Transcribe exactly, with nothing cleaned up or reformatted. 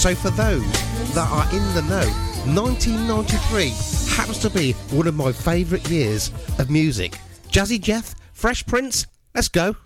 So for those that are in the know, nineteen ninety-three happens to be one of my favourite years of music. Jazzy Jeff, Fresh Prince, let's go.